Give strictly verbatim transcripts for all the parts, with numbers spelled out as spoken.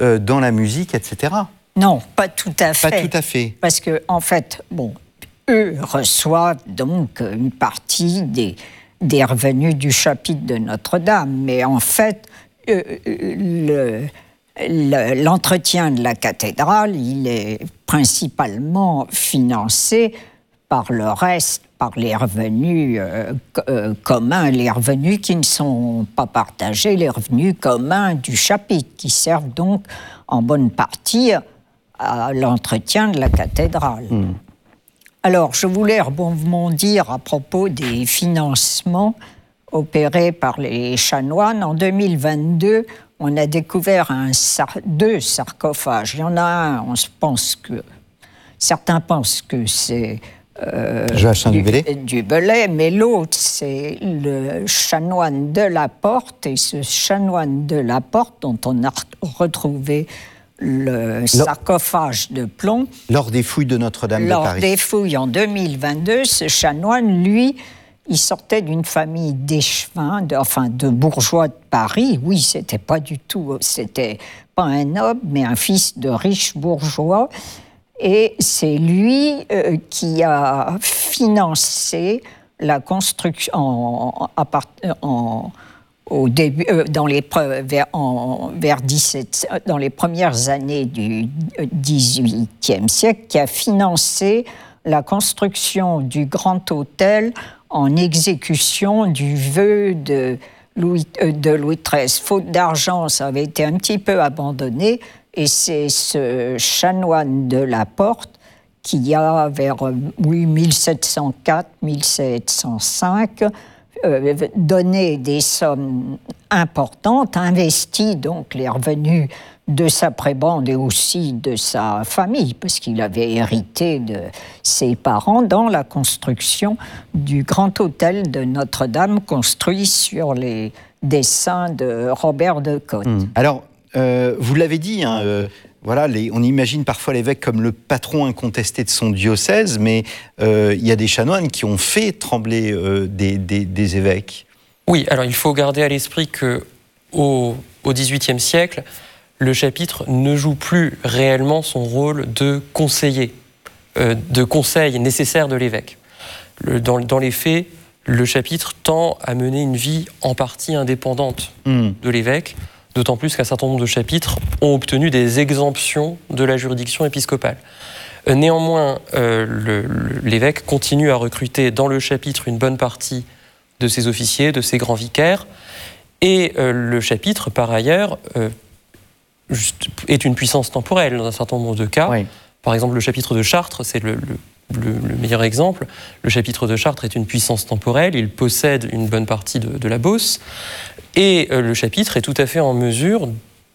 euh, dans la musique, et cetera. Non, pas tout à fait. Pas tout à fait. Parce que, en fait, bon, eux reçoivent donc une partie des, des revenus du chapitre de Notre-Dame. Mais en fait, euh, le, le, l'entretien de la cathédrale, il est principalement financé par le reste, par les revenus euh, euh, communs, les revenus qui ne sont pas partagés, les revenus communs du chapitre, qui servent donc en bonne partie à l'entretien de la cathédrale. Mmh. Alors, je voulais rebondir à propos des financements opérés par les chanoines. En deux mille vingt-deux, on a découvert un sar- deux sarcophages. Il y en a un, on se pense que... Certains pensent que c'est euh, du, du Belay, mais l'autre, c'est le chanoine de la Porte. Et ce chanoine de la Porte, dont on a retrouvé le sarcophage de plomb. Lors des fouilles de Notre-Dame de Paris. Lors des fouilles en deux mille vingt-deux, ce chanoine, lui, il sortait d'une famille d'échevins, de, enfin de bourgeois de Paris. Oui, c'était pas du tout, c'était pas un noble, mais un fils de riches bourgeois. Et c'est lui euh, qui a financé la construction en, en, en Au début, euh, dans, les, vers, en, vers dix-sept, dans les premières années du dix-huitième siècle, qui a financé la construction du Grand Hôtel en exécution du vœu de Louis, euh, de Louis treize. Faute d'argent, ça avait été un petit peu abandonné, et c'est ce chanoine de la Porte qui a, vers oui, mille sept cent quatre mille sept cent cinq, Euh, donner des sommes importantes, investi donc les revenus de sa prébende et aussi de sa famille, parce qu'il avait hérité de ses parents dans la construction du grand hôtel de Notre-Dame, construit sur les dessins de Robert de Cotte. Mmh. Alors, euh, vous l'avez dit, hein, euh, voilà, les, on imagine parfois l'évêque comme le patron incontesté de son diocèse, mais euh, il y a des chanoines qui ont fait trembler euh, des, des, des évêques. Oui, alors il faut garder à l'esprit qu'au au dix-huitième siècle, le chapitre ne joue plus réellement son rôle de conseiller, euh, de conseil nécessaire de l'évêque. Le, dans, dans les faits, le chapitre tend à mener une vie en partie indépendante mmh. de l'évêque, d'autant plus qu'un certain nombre de chapitres ont obtenu des exemptions de la juridiction épiscopale. Euh, néanmoins, euh, le, le, l'évêque continue à recruter dans le chapitre une bonne partie de ses officiers, de ses grands vicaires, et euh, le chapitre, par ailleurs, euh, juste, est une puissance temporelle dans un certain nombre de cas. Oui. Par exemple, le chapitre de Chartres, c'est le, le, le, le meilleur exemple. Le chapitre de Chartres est une puissance temporelle, il possède une bonne partie de, de la Beauce, et euh, le chapitre est tout à fait en mesure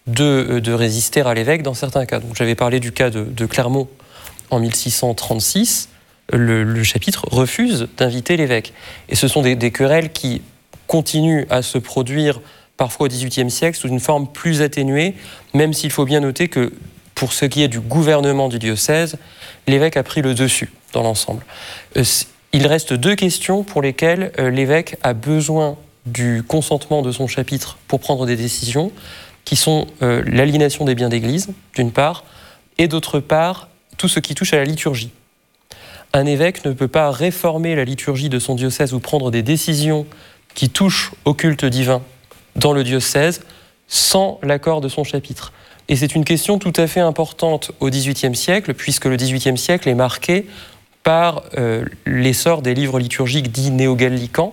de, de résister à l'évêque dans certains cas. Donc, j'avais parlé du cas de, de Clermont en mille six cent trente-six, le, le chapitre refuse d'inviter l'évêque. Et ce sont des, des querelles qui continuent à se produire parfois au dix-huitième siècle sous une forme plus atténuée, même s'il faut bien noter que pour ce qui est du gouvernement du diocèse, l'évêque a pris le dessus dans l'ensemble. Euh, il reste deux questions pour lesquelles euh, l'évêque a besoin du consentement de son chapitre pour prendre des décisions, qui sont euh, l'aliénation des biens d'église, d'une part, et d'autre part, tout ce qui touche à la liturgie. Un évêque ne peut pas réformer la liturgie de son diocèse ou prendre des décisions qui touchent au culte divin dans le diocèse sans l'accord de son chapitre. Et c'est une question tout à fait importante au dix-huitième siècle, puisque le dix-huitième siècle est marqué par euh, l'essor des livres liturgiques dits néo-gallicans,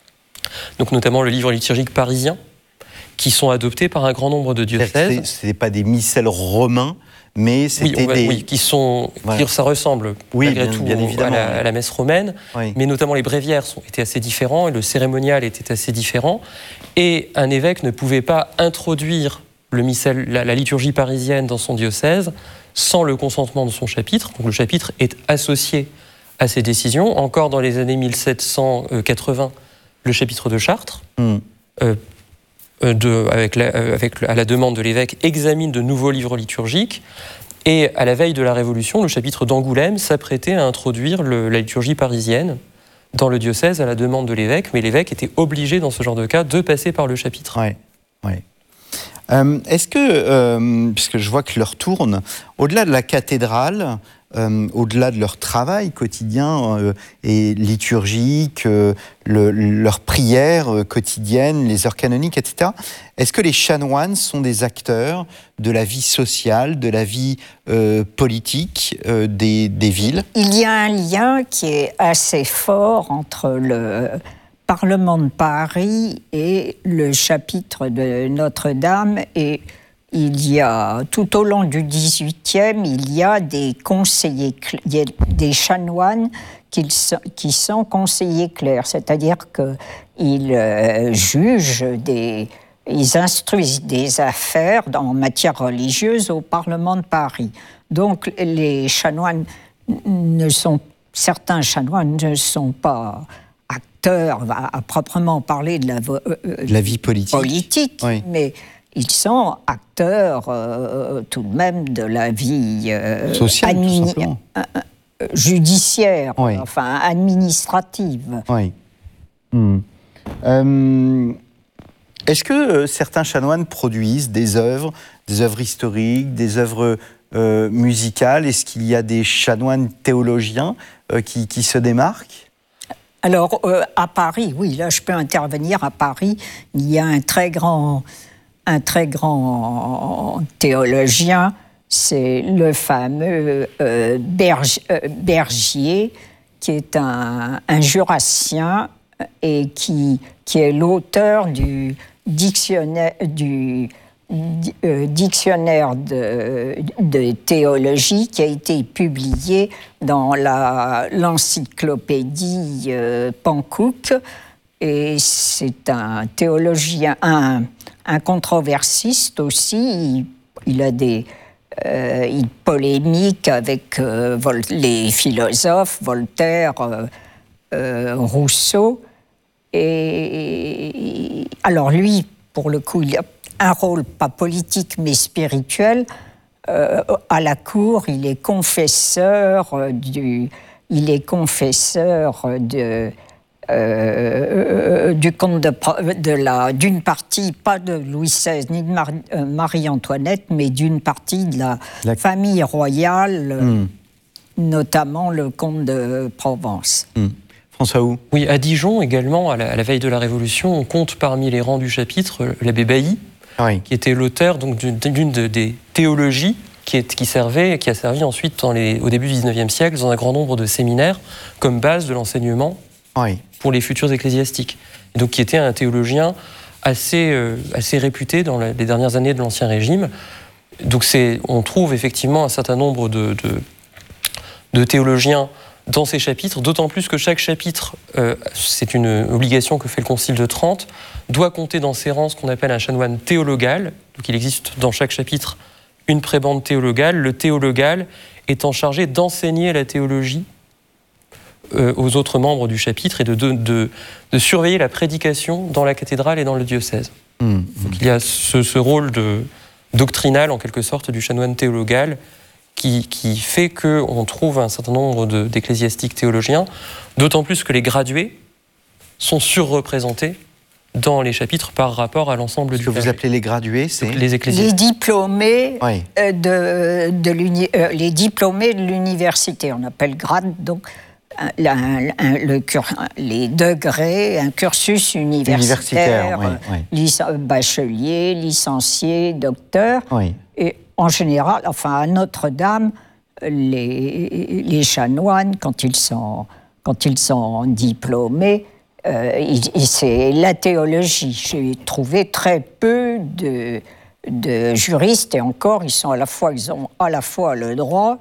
donc notamment le livre liturgique parisien, qui sont adoptés par un grand nombre de diocèses. Ce n'est pas des missels romains, mais c'était oui, des... Oui, qui sont... Voilà. Qui, ça ressemble, oui, malgré bien, tout, bien évidemment, à, la, oui. à la messe romaine, oui. Mais notamment les bréviaires sont, étaient assez différents, et le cérémonial était assez différent, et un évêque ne pouvait pas introduire le missel, la, la liturgie parisienne dans son diocèse sans le consentement de son chapitre. Donc le chapitre est associé à ces décisions. Encore dans les années mille sept cent quatre-vingts, le chapitre de Chartres, mm. euh, de, avec, la, avec à la demande de l'évêque, examine de nouveaux livres liturgiques. Et à la veille de la Révolution, le chapitre d'Angoulême s'apprêtait à introduire le, la liturgie parisienne dans le diocèse à la demande de l'évêque, mais l'évêque était obligé, dans ce genre de cas, de passer par le chapitre. Ouais, ouais. Euh, est-ce que, euh, puisque je vois que l'heure tourne, au-delà de la cathédrale, euh, au-delà de leur travail quotidien euh, et liturgique, euh, le, leurs prières euh, quotidiennes, les heures canoniques, et cetera, est-ce que les chanoines sont des acteurs de la vie sociale, de la vie euh, politique euh, des, des villes ? Il y a un lien qui est assez fort entre le Parlement de Paris et le chapitre de Notre-Dame, et il y a, tout au long du dix-huitième, il y a des conseillers, il y a des chanoines qui sont, qui sont conseillers clercs, c'est-à-dire qu'ils euh, jugent des, ils instruisent des affaires en matière religieuse au Parlement de Paris. Donc les chanoines ne sont, certains chanoines ne sont pas acteurs à, à proprement parler de la, euh, de la vie politique, politique oui. mais ils sont acteurs euh, tout de même de la vie euh, sociale, admini- tout simplement. Euh, judiciaire, oui. enfin administrative. Oui. Mmh. Euh, est-ce que euh, certains chanoines produisent des œuvres, des œuvres historiques, des œuvres euh, musicales ? Est-ce qu'il y a des chanoines théologiens euh, qui, qui se démarquent ? Alors, euh, à Paris, oui, là, je peux intervenir. À Paris, il y a un très grand... Un très grand théologien, c'est le fameux euh, Berg, euh, Bergier, qui est un, un jurassien et qui, qui est l'auteur du dictionnaire, du, euh, dictionnaire de, de théologie qui a été publié dans la, l'encyclopédie euh, Pankouk. Et c'est un théologien, un, un controversiste aussi. Il, il a des, euh, il polémique avec euh, Vol- les philosophes, Voltaire, euh, euh, Rousseau. Et alors lui, pour le coup, il a un rôle pas politique mais spirituel. Euh, à la cour, il est confesseur du, il est confesseur de Euh, du comte de, de la, d'une partie, pas de Louis seize ni de Mar, euh, Marie-Antoinette, mais d'une partie de la, la... famille royale, mm. notamment le comte de Provence. Mm. François Hou ? Oui, à Dijon également, à la, à la veille de la Révolution, on compte parmi les rangs du chapitre l'abbé Bailly, oui. qui était l'auteur donc, d'une, d'une de, des théologies qui, est, qui, servait, qui a servi ensuite dans les, au début du dix-neuvième siècle dans un grand nombre de séminaires comme base de l'enseignement oui. pour les futurs ecclésiastiques. Et donc, qui était un théologien assez, euh, assez réputé dans la, les dernières années de l'Ancien Régime. Donc, c'est, on trouve effectivement un certain nombre de, de, de théologiens dans ces chapitres, d'autant plus que chaque chapitre, euh, c'est une obligation que fait le Concile de Trente, doit compter dans ses rangs ce qu'on appelle un chanoine théologal. Donc, il existe dans chaque chapitre une prébende théologale. Le théologal étant chargé d'enseigner la théologie aux autres membres du chapitre et de, de, de, de surveiller la prédication dans la cathédrale et dans le diocèse. Mmh. Donc il y a ce, ce rôle de, doctrinal, en quelque sorte, du chanoine théologal qui, qui fait qu'on trouve un certain nombre de, d'ecclésiastiques théologiens, d'autant plus que les gradués sont surreprésentés dans les chapitres par rapport à l'ensemble du Ce que vous appelez les gradués, c'est les ecclésiastiques. Les diplômés, oui. euh, de, de l'uni... euh, les diplômés de l'université, on appelle grade, donc un, un, le cur... les degrés, un cursus universitaire, universitaire oui, oui. Lic... bachelier, licencié, docteur. Oui. Et en général, enfin à Notre-Dame, les, les chanoines, quand ils sont, quand ils sont diplômés, Euh, c'est la théologie. J'ai trouvé très peu de, de juristes, et encore, ils, sont à la fois, ils ont à la fois le droit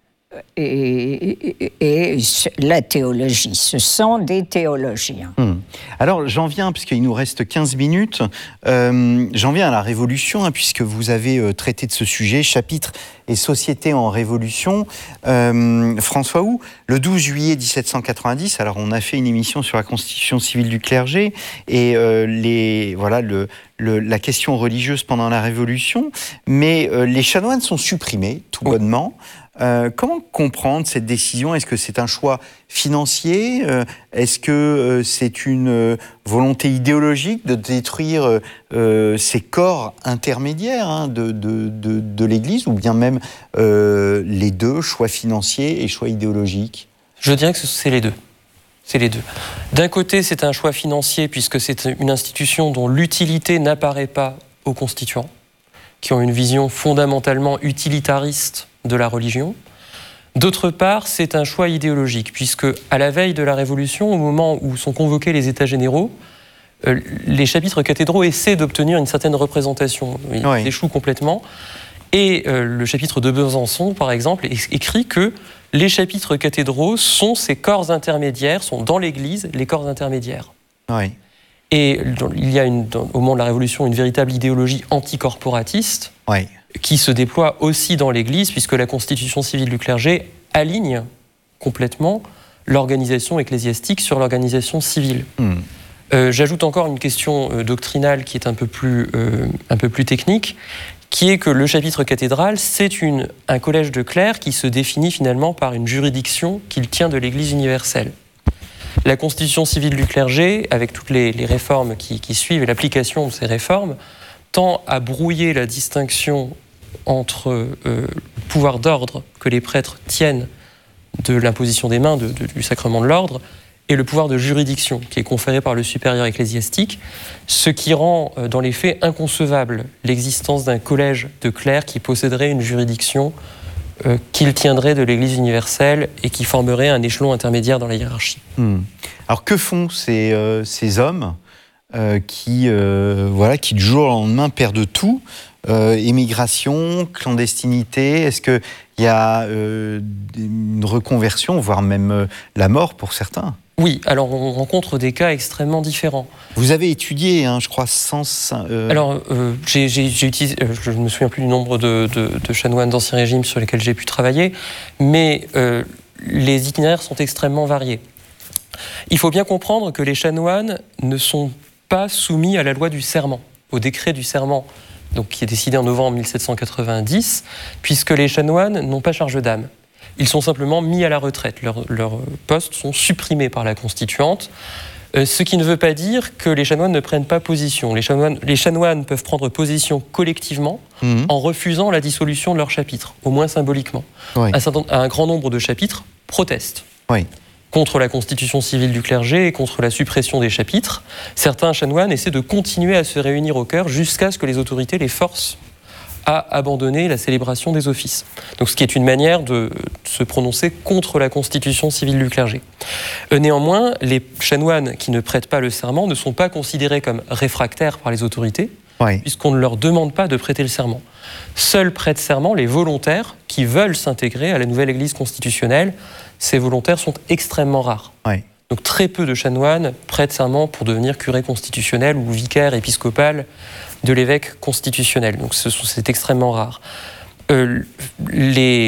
et, et, et la théologie. Ce sont des théologiens. Hum. Alors, j'en viens, puisqu'il nous reste quinze minutes, euh, j'en viens à la Révolution, hein, puisque vous avez euh, traité de ce sujet, chapitre et société en Révolution. Euh, François Hou, le douze juillet dix-sept cent quatre-vingt-dix, alors on a fait une émission sur la constitution civile du clergé, et euh, les, voilà, le, le, la question religieuse pendant la Révolution, mais euh, les chanoines sont supprimés, tout bonnement. Euh, comment comprendre cette décision? Est-ce que c'est un choix financier? euh, Est-ce que euh, c'est une euh, volonté idéologique de détruire euh, ces corps intermédiaires hein, de, de, de, de l'Église, ou bien même euh, les deux, choix financier et choix idéologique? Je dirais que c'est les deux. C'est les deux. D'un côté, c'est un choix financier puisque c'est une institution dont l'utilité n'apparaît pas aux constituants, qui ont une vision fondamentalement utilitariste de la religion. D'autre part, c'est un choix idéologique puisque, à la veille de la Révolution, au moment où sont convoqués les États généraux, euh, les chapitres cathédraux essaient d'obtenir une certaine représentation. Ils oui. échouent complètement. Et euh, le chapitre de Besançon, par exemple, écrit que les chapitres cathédraux sont ces corps intermédiaires, sont dans l'Église les corps intermédiaires. Oui. Et il y a une, au moment de la Révolution une véritable idéologie anticorporatiste oui. qui se déploie aussi dans l'Église, puisque la constitution civile du clergé aligne complètement l'organisation ecclésiastique sur l'organisation civile. Mm. Euh, j'ajoute encore une question euh, doctrinale qui est un peu plus, euh, un peu plus technique, qui est que le chapitre cathédral, c'est une, un collège de clercs qui se définit finalement par une juridiction qu'il tient de l'Église universelle. La constitution civile du clergé, avec toutes les, les réformes qui, qui suivent et l'application de ces réformes, tend à brouiller la distinction entre euh, le pouvoir d'ordre que les prêtres tiennent de l'imposition des mains, de, de, du sacrement de l'ordre, et le pouvoir de juridiction qui est conféré par le supérieur ecclésiastique, ce qui rend euh, dans les faits inconcevable l'existence d'un collège de clercs qui posséderait une juridiction euh, qu'il tiendrait de l'Église universelle et qui formerait un échelon intermédiaire dans la hiérarchie. Hmm. Alors que font ces, euh, ces hommes euh, qui, euh, voilà, qui du jour au lendemain perdent tout, euh, émigration, clandestinité, est-ce qu'il y a euh, une reconversion, voire même euh, la mort pour certains? Oui, alors on rencontre des cas extrêmement différents. Vous avez étudié, hein, je crois, cent... Euh... Alors, euh, j'ai, j'ai, j'ai utilisé, je ne me souviens plus du nombre de, de, de chanoines d'Ancien Régime sur lesquels j'ai pu travailler, mais euh, les itinéraires sont extrêmement variés. Il faut bien comprendre que les chanoines ne sont pas soumis à la loi du serment, au décret du serment, donc, qui est décidé en novembre mille sept cent quatre-vingt-dix, puisque les chanoines n'ont pas charge d'âme. Ils sont simplement mis à la retraite. Leurs, leurs postes sont supprimés par la Constituante, euh, ce qui ne veut pas dire que les chanoines ne prennent pas position. Les chanoines, les chanoines peuvent prendre position collectivement mmh. en refusant la dissolution de leur chapitre, au moins symboliquement. Oui. Un, certain, un grand nombre de chapitres protestent oui. contre la constitution civile du clergé et contre la suppression des chapitres. Certains chanoines essaient de continuer à se réunir au chœur jusqu'à ce que les autorités les forcent à abandonner la célébration des offices. Donc, ce qui est une manière de se prononcer contre la constitution civile du clergé. Euh, néanmoins, les chanoines qui ne prêtent pas le serment ne sont pas considérés comme réfractaires par les autorités, oui. puisqu'on ne leur demande pas de prêter le serment. Seuls prêtent serment les volontaires qui veulent s'intégrer à la nouvelle Église constitutionnelle. Ces volontaires sont extrêmement rares. Oui. Donc très peu de chanoines prêtent serment pour devenir curé constitutionnel ou vicaire épiscopal de l'évêque constitutionnel. Donc c'est extrêmement rare. Euh, les,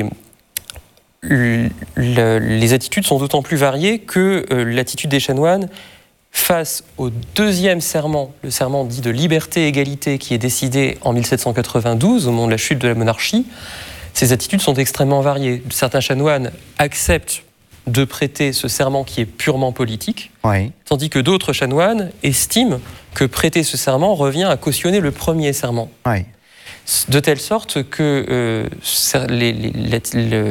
le, les attitudes sont d'autant plus variées que euh, l'attitude des chanoines face au deuxième serment, le serment dit de liberté et égalité qui est décidé en mille sept cent quatre-vingt-douze, au moment de la chute de la monarchie, ces attitudes sont extrêmement variées. Certains chanoines acceptent de prêter ce serment qui est purement politique, oui. tandis que d'autres chanoines estiment que prêter ce serment revient à cautionner le premier serment. Oui. De telle sorte que euh, les, les, les, les,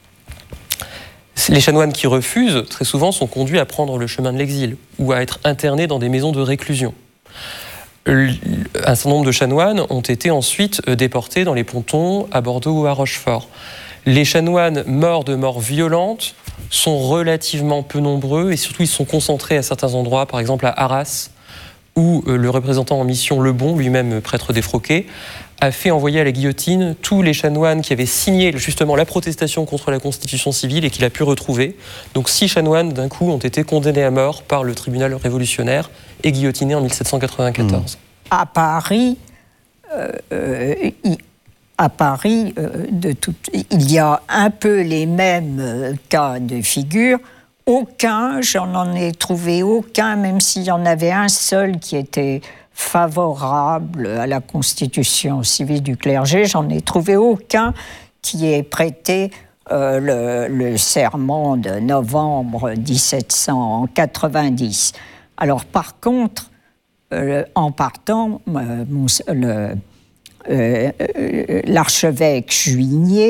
les chanoines qui refusent, très souvent, sont conduits à prendre le chemin de l'exil ou à être internés dans des maisons de réclusion. Un certain nombre de chanoines ont été ensuite déportés dans les pontons à Bordeaux ou à Rochefort. Les chanoines morts de mort violente sont relativement peu nombreux et surtout ils sont concentrés à certains endroits, par exemple à Arras, où le représentant en mission Lebon, lui-même prêtre défroqué, a fait envoyer à la guillotine tous les chanoines qui avaient signé justement la protestation contre la constitution civile et qu'il a pu retrouver. Donc six chanoines d'un coup ont été condamnés à mort par le tribunal révolutionnaire et guillotinés en mille sept cent quatre-vingt-quatorze. Mmh. À Paris, euh, euh, il... À Paris, euh, de tout, il y a un peu les mêmes euh, cas de figure. Aucun, j'en en ai trouvé aucun, même s'il y en avait un seul qui était favorable à la constitution civile du clergé, j'en ai trouvé aucun qui ait prêté euh, le, le serment de novembre dix-sept cent quatre-vingt-dix. Alors, par contre, euh, en partant, euh, mon, le, euh, l'archevêque Juigné